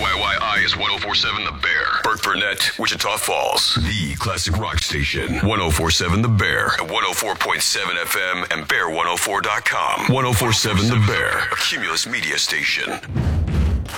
KYYI is 1047 The Bear. Burt Burnett, Wichita Falls. The classic rock station. 1047 The Bear. At 104.7 FM and bear104.com. 1047 The Bear. A Cumulus media station.